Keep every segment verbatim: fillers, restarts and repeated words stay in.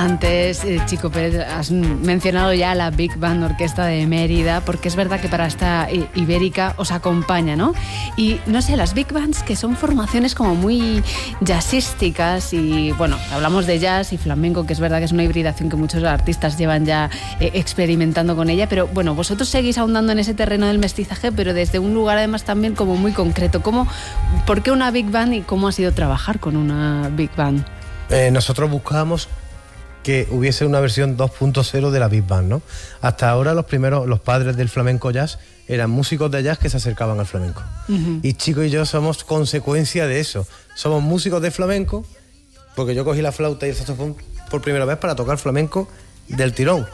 Antes, eh, Chico Pérez, has mencionado ya la Big Band Orquesta de Mérida, porque es verdad que para esta eh, ibérica os acompaña, ¿no? Y no sé, las Big Bands, que son formaciones como muy jazzísticas y, bueno, hablamos de jazz y flamenco, que es verdad que es una hibridación que muchos artistas llevan ya eh, experimentando con ella, pero bueno, vosotros seguís ahondando en ese terreno del mestizaje, pero desde un lugar además también como muy concreto. ¿Cómo, ¿Por qué una Big Band y cómo ha sido trabajar con una Big Band? Eh, nosotros buscábamos que hubiese una versión dos punto cero de la Big Band, ¿no? Hasta ahora los primeros, los padres del flamenco jazz eran músicos de jazz que se acercaban al flamenco. Uh-huh. Y Chico y yo somos consecuencia de eso. Somos músicos de flamenco, porque yo cogí la flauta y el saxofón por primera vez para tocar flamenco del tirón.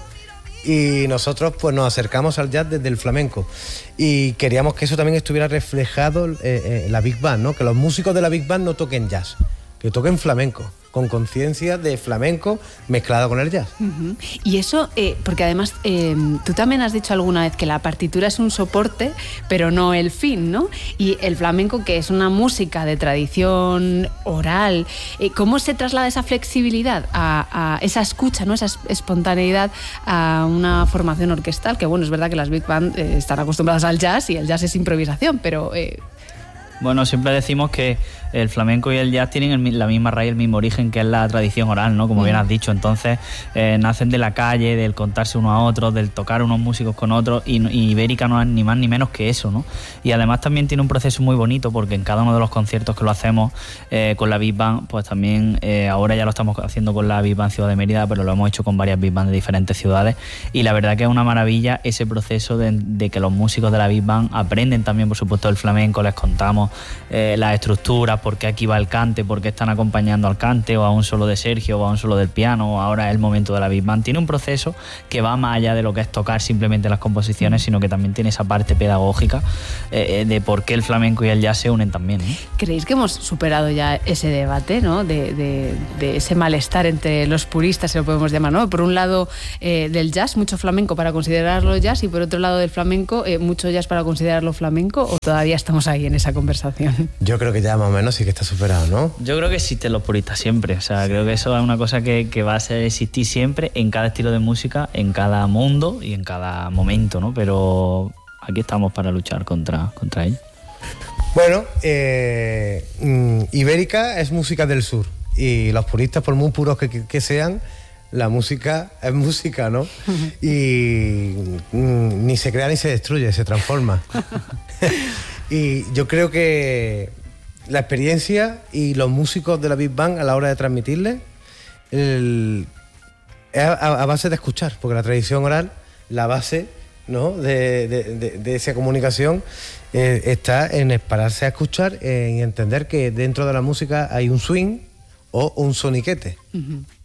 Y nosotros pues nos acercamos al jazz desde el flamenco. Y queríamos que eso también estuviera reflejado en eh, eh, la Big Band, ¿no? Que los músicos de la Big Band no toquen jazz, que toquen flamenco, con conciencia de flamenco mezclado con el jazz. Uh-huh. Y eso, eh, porque además eh, tú también has dicho alguna vez que la partitura es un soporte, pero no el fin, ¿no? Y el flamenco, que es una música de tradición oral, eh, ¿cómo se traslada esa flexibilidad a, a esa escucha, ¿no? Esa espontaneidad a una formación orquestal? Que bueno, es verdad que las Big Band eh, están acostumbradas al jazz y el jazz es improvisación, pero... Eh, Bueno, siempre decimos que el flamenco y el jazz tienen el, la misma raíz, el mismo origen, que es la tradición oral, ¿no? Como bien has dicho. Entonces, eh, nacen de la calle, del contarse uno a otros, del tocar unos músicos con otros, y, y Ibérica no es ni más ni menos que eso, ¿no? Y además también tiene un proceso muy bonito, porque en cada uno de los conciertos que lo hacemos eh, con la Big Band, pues también eh, ahora ya lo estamos haciendo con la Big Band Ciudad de Mérida, pero lo hemos hecho con varias Big Band de diferentes ciudades, y la verdad que es una maravilla ese proceso de, de que los músicos de la Big Band aprenden también, por supuesto, el flamenco, les contamos Eh, las estructuras, por qué aquí va el cante, por qué están acompañando al cante, o a un solo de Sergio, o a un solo del piano, o ahora es el momento de la Big Band. Tiene un proceso que va más allá de lo que es tocar simplemente las composiciones, sino que también tiene esa parte pedagógica eh, de por qué el flamenco y el jazz se unen también, ¿eh? ¿Creéis que hemos superado ya ese debate, ¿no? de, de, de ese malestar entre los puristas, se lo podemos llamar, ¿no? Por un lado eh, del jazz, mucho flamenco para considerarlo jazz, y por otro lado del flamenco, eh, mucho jazz para considerarlo flamenco, o todavía estamos ahí en esa conversación? Yo creo que ya más o menos sí que está superado, ¿no? Yo creo que existen los puristas siempre, o sea, creo que eso es una cosa que, que va a ser, existir siempre en cada estilo de música, en cada mundo y en cada momento, ¿no? Pero aquí estamos para luchar contra, contra ello. Bueno, eh, Ibérica es música del sur, y los puristas, por muy puros que, que, que sean, la música es música, ¿no? Y mm, ni se crea ni se destruye, se transforma. Y yo creo que la experiencia y los músicos de la Big Band a la hora de transmitirle el, es a, a base de escuchar, porque la tradición oral, la base, ¿no? de, de, de, de esa comunicación eh, está en pararse a escuchar, en entender que dentro de la música hay un swing o un soniquete. Uh-huh.